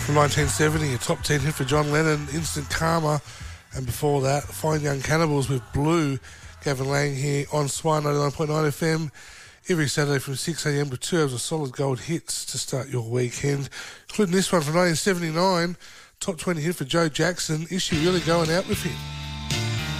From 1970, a top 10 hit for John Lennon, Instant Karma, and before that, Fine Young Cannibals with Blue. Gavin Lang here on Swan 99.9 FM every Saturday from 6am to 2 hours of solid gold hits to start your weekend, including this one from 1979, top 20 hit for Joe Jackson. Is she really going out with him?